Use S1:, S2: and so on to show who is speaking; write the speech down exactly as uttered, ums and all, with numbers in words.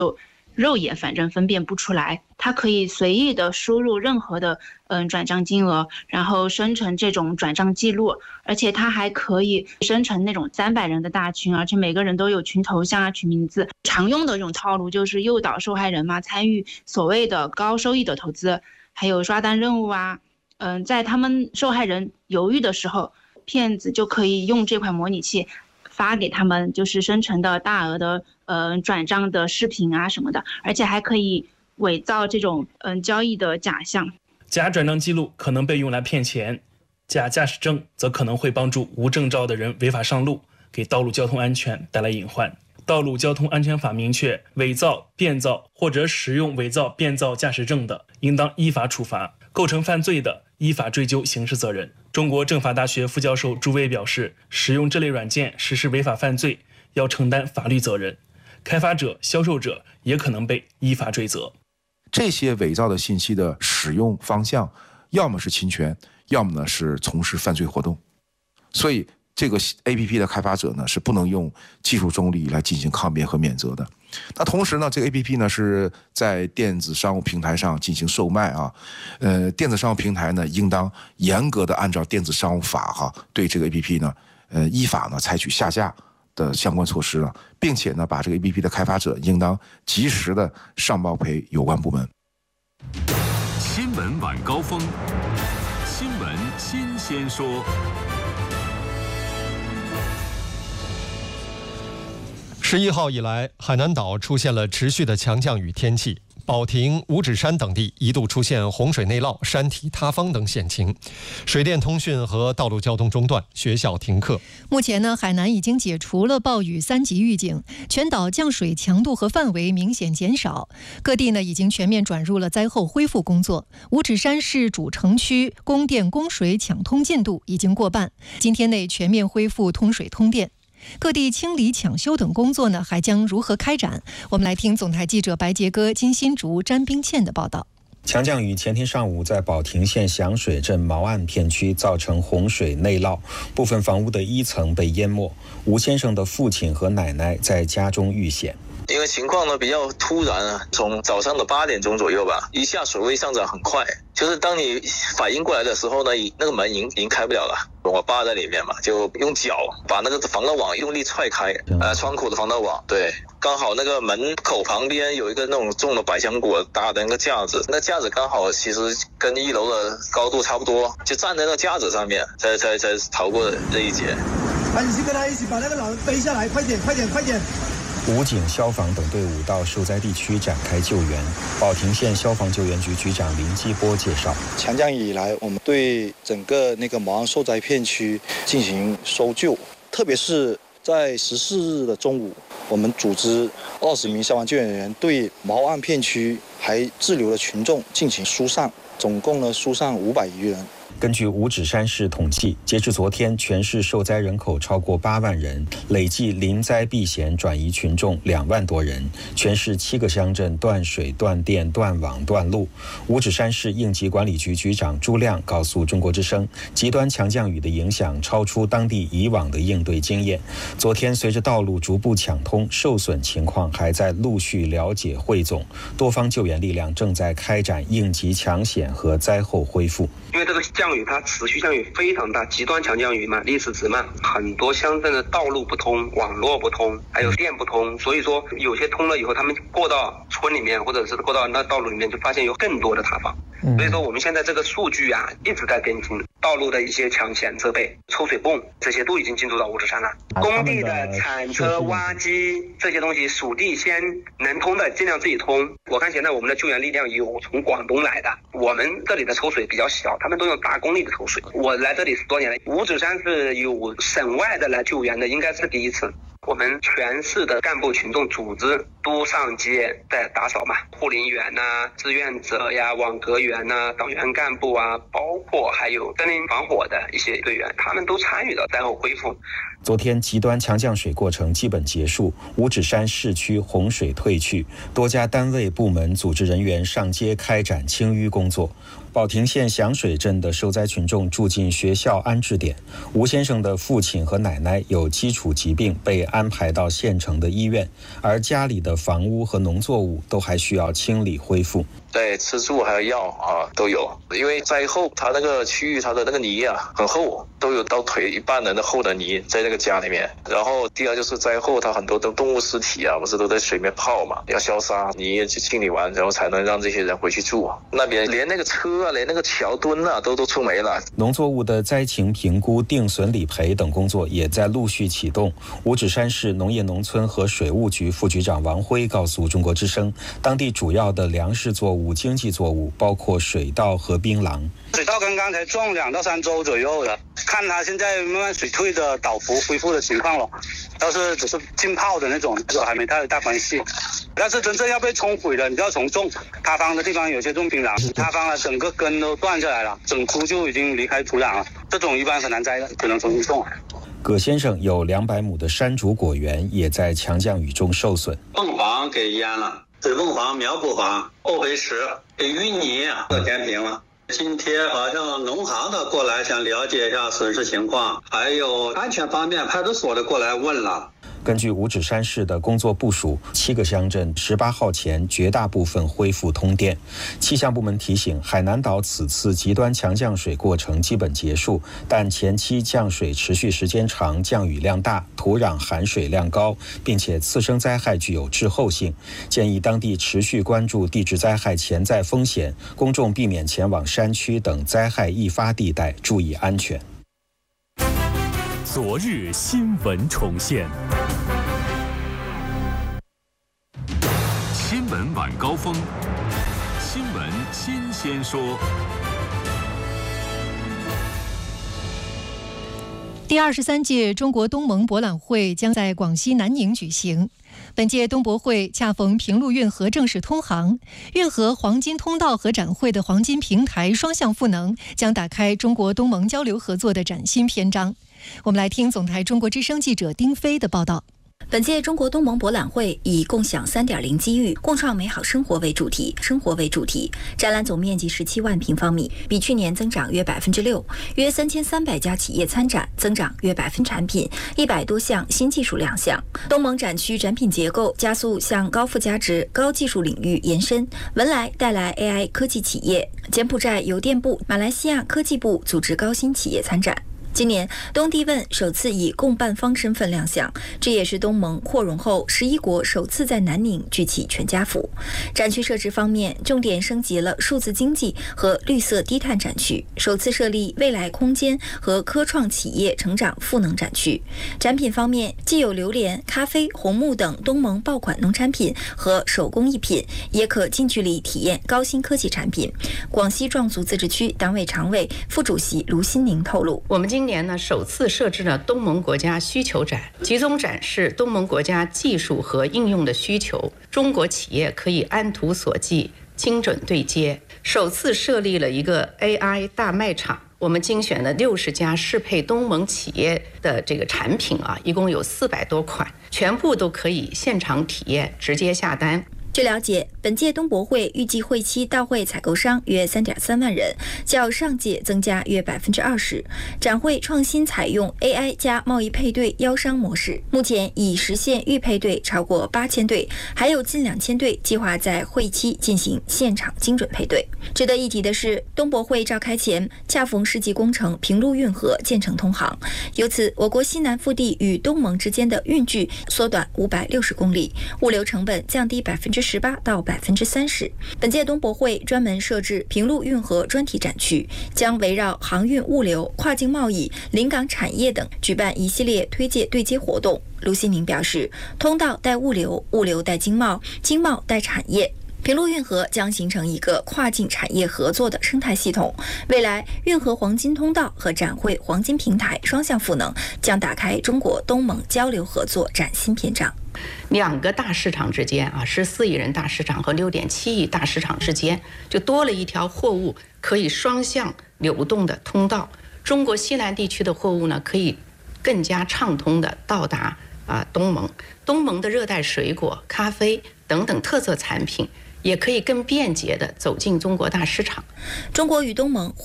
S1: 肉眼反正分辨不出来，它可以随意的输入任何的嗯转账金额，然后生成这种转账记录，而且它还可以生成那种三百人的大群，而且每个人都有群头像啊、群名字。常用的这种套路就是诱导受害人嘛参与所谓的高收益的投资，还有刷单任务啊。嗯，在他们受害人犹豫的时候，骗子就可以用这款模拟器发给他们就是生成的大额的呃转账的视频啊什么的，而且还可以伪造这种嗯、呃、交易的假象。
S2: 假转账记录可能被用来骗钱，假驾驶证则可能会帮助无证照的人违法上路，给道路交通安全带来隐患。道路交通安全法明确，伪造、变造或者使用伪造、变造驾驶证的，应当依法处罚；构成犯罪的，依法追究刑事责任。中国政法大学副教授朱威表示，使用这类软件实施违法犯罪，要承担法律责任，开发者、销售者也可能被依法追责。
S3: 这些伪造的信息的使用方向，要么是侵权，要么呢是从事犯罪活动。所以这个 A P P 的开发者呢是不能用技术中立来进行抗辩和免责的。那同时呢，这个 A P P 呢是在电子商务平台上进行售卖啊，呃，电子商务平台呢应当严格的按照电子商务法哈、啊，对这个 A P P 呢，呃，依法呢采取下架的相关措施了，并且呢，把这个 A P P 的开发者应当及时的上报赔有关部门。
S4: 新闻晚高峰，新闻新鲜说。
S5: 十一号以来，海南岛出现了持续的强降雨天气，保亭、五指山等地一度出现洪水内涝、山体塌方等险情，水电通讯和道路交通中断，学校停课。
S6: 目前呢，海南已经解除了暴雨三级预警，全岛降水强度和范围明显减少，各地呢已经全面转入了灾后恢复工作。五指山市主城区供电供水抢通进度已经过半，今天内全面恢复通水通电。各地清理抢修等工作呢，还将如何开展？我们来听总台记者白杰哥、金新竹、詹冰倩的报道。
S7: 强降雨前天上午在保亭县响水镇毛岸片区造成洪水内涝，部分房屋的一层被淹没。吴先生的父亲和奶奶在家中遇险。
S8: 因为情况呢比较突然啊，从早上的八点钟左右吧，一下水位上涨很快，就是当你反应过来的时候呢，那个门已经已经开不了了。我爸在里面嘛，就用脚把那个防盗网用力踹开，呃，窗口的防盗网，对，刚好那个门口旁边有一个那种种的百香果搭的那个架子，那架子刚好其实跟一楼的高度差不多，就站在那个架子上面，才才才逃过这一劫。
S9: 赶紧跟他一起把那个老人背下来，快点，快点，快点！
S7: 武警、消防等队伍到受灾地区展开救援。保亭县消防救援局局长林基波介绍，
S10: 强降雨以来，我们对整个那个毛岸受灾片区进行搜救，特别是在十四日的中午，我们组织二十名消防救援员对毛岸片区还滞留的群众进行疏散，总共呢疏散五百余人。
S7: 根据五指山市统计，截至昨天，全市受灾人口超过八万人，累计临灾避险转移群众两万多人。全市七个乡镇断水、断电、断网、断路。五指山市应急管理局局长朱亮告诉中国之声，极端强降雨的影响超出当地以往的应对经验。昨天，随着道路逐步抢通，受损情况还在陆续了解汇总，多方救援力量正在开展应急抢险和灾后恢复。
S11: 因为这个降雨它持续降雨非常大，极端强降雨嘛，历史值嘛，很多乡镇的道路不通，网络不通，还有电不通，所以说有些通了以后，他们过到村里面或者是过到那道路里面，就发现有更多的塌方。所以说我们现在这个数据啊一直在跟进，道路的一些抢险设备、抽水泵这些都已经进入到五指山了。工地的铲车、挖机这些东西，属地先能通的尽量自己通。我看现在我们的救援力量有从广东来的，我们这里的抽水比较小，他们都用大功率的抽水。我来这里十多年了，五指山是有省外的来救援的，应该是第一次。我们全市的干部群众组织都上街在打扫嘛，护林员呐、啊、志愿者呀、网格员呐、啊、党员干部啊，包括还有森林防火的一些队员，他们都参与到灾后恢复。
S7: 昨天极端强降水过程基本结束，五指山市区洪水退去，多家单位部门组织人员上街开展清淤工作。保亭县响水镇的受灾群众住进学校安置点，吴先生的父亲和奶奶有基础疾病，被安排到县城的医院，而家里的房屋和农作物都还需要清理恢复。
S8: 对，吃住还有药啊都有，因为灾后它那个区域它的那个泥啊很厚，都有到腿一半人的厚的泥在那个家里面。然后第二就是灾后它很多的动物尸体啊，不是都在水面泡嘛，要消杀泥去清理完，然后才能让这些人回去住。那边连那个车啊，连那个桥墩啊都都出没了。
S7: 农作物的灾情评估、定损理赔等工作也在陆续启动。五指山市农业农村和水务局副局长王辉告诉中国之声，当地主要的粮食作物、经济作物包括水稻和槟榔。
S12: 水稻刚刚才种两到三周左右的，看它现在慢慢水退的倒伏恢复的情况了。要是只是浸泡的那种，这个还没太大关系。但是真正要被冲毁了，你就要重种。塌方的地方有些种槟榔，塌方了整个根都断下来了，整株就已经离开土壤了。这种一般很难摘的，只能重新种。
S7: 葛先生有两百亩的山竹果园也在强降雨中受损，
S13: 凤凰给淹了。水凤凰、苗圃房、沤肥池给淤泥都填平了。今天好像农行的过来想了解一下损失情况，还有安全方面派出所的过来问了。
S7: 根据五指山市的工作部署，七个乡镇十八号前绝大部分恢复通电。气象部门提醒，海南岛此次极端强降水过程基本结束，但前期降水持续时间长，降雨量大，土壤含水量高，并且次生灾害具有滞后性，建议当地持续关注地质灾害潜在风险，公众避免前往山区等灾害易发地带，注意安全。
S4: 昨日新闻重现，新闻晚高峰，新闻新鲜说。
S6: 第二十三届中国东盟博览会将在广西南宁举行。本届东博会恰逢平陆运河正式通航，运河黄金通道和展会的黄金平台双向赋能，将打开中国东盟交流合作的崭新篇章。我们来听总台中国之声记者丁飞的报道。
S14: 本届中国东盟博览会以共享 三点零 机遇，共创美好生活为主题，生活为主题。展览总面积十七万平方米，比去年增长约百分之六，约三千三百家企业参展，增长约百分产品，一百多项新技术亮相。东盟展区展品结构加速向高附加值、高技术领域延伸。文莱带来 A I 科技企业，柬埔寨邮电部、马来西亚科技部组织高新企业参展。今年东帝汶首次以共办方身份亮相，这也是东盟扩容后十一国首次在南宁举起全家福。展区设置方面，重点升级了数字经济和绿色低碳展区，首次设立未来空间和科创企业成长赋能展区。展品方面，既有榴莲、咖啡、红木等东盟爆款农产品和手工艺品，也可近距离体验高新科技产品。广西壮族自治区党委常委、副主席卢新宁透露，
S15: 我们今年呢首次设置了东盟国家需求展，集中展示东盟国家技术和应用的需求，中国企业可以按图索骥，精准对接。首次设立了一个 A I 大卖场，我们精选了六十家适配东盟企业的这个产品啊，一共有四百多款，全部都可以现场体验，直接下单。
S14: 据了解，本届东博会预计会期到会采购商约 三点三万人，较上届增加约 百分之二十。展会创新采用 A I 加贸易配对邀商模式，目前已实现预配对超过八千对，还有近两千对计划在会期进行现场精准配对。值得一提的是，东博会召开前恰逢世纪工程平陆运河建成通航，由此我国西南腹地与东盟之间的运距缩短五百六十公里，物流成本降低百分之十八到百分之三十。本届东博会专门设置平陆运河专题展区，将围绕航运物流、跨境贸易、临港产业等举办一系列推介对接活动。卢新宁表示，通道带物流，物流带经贸，经贸带产业。平陆运河将形成一个跨境产业合作的生态系统，未来运河黄金通道和展会黄金平台双向赋能，将打开中国东盟交流合作崭新篇章。
S15: 两个大市场之间啊，十四亿人大市场和六点七亿大市场之间，就多了一条货物可以双向流动的通道。中国西南地区的货物呢，可以更加畅通地到达啊东盟。东盟的热带水果、咖啡等等特色产品也可以更便捷地走进中国大市场。
S14: 中国与东盟